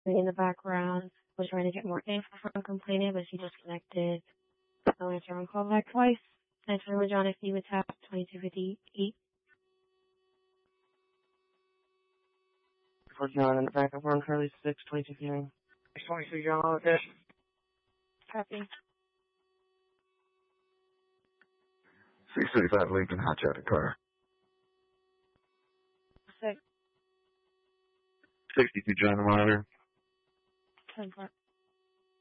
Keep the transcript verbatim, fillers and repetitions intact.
in the background. Was trying to get more info from complaining, but she disconnected. I'll answer on call back twice. Thanks for John if you would tap twenty-two fifty-eight. For John in the back of one, Curly six, twenty-two fifty-nine. twenty-two, John, okay. Copy. six thirty-five Lincoln, hot shot car. Six. sixty-two, John, the monitor. ten four.